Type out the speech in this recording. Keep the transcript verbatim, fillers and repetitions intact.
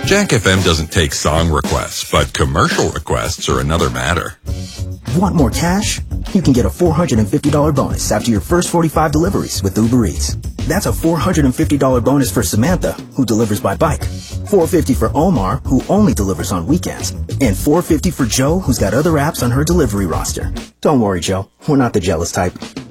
Jack F M doesn't take song requests, but commercial requests are another matter. Want more cash? You can get a four hundred fifty dollars bonus after your first forty-five deliveries with Uber Eats. That's a four hundred fifty dollars bonus for Samantha, who delivers by bike, four hundred fifty dollars for Omar, who only delivers on weekends, and four hundred fifty dollars for Joe, who's got other apps on her delivery roster. Don't worry, Joe. We're not the jealous type.